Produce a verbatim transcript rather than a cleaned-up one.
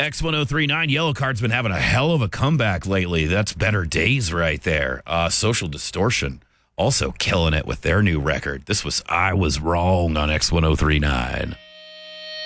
X ten thirty-nine, Yellow Card's been having a hell of a comeback lately. That's Better Days right there. Uh, Social Distortion also killing it with their new record. This was I Was Wrong on X ten thirty-nine.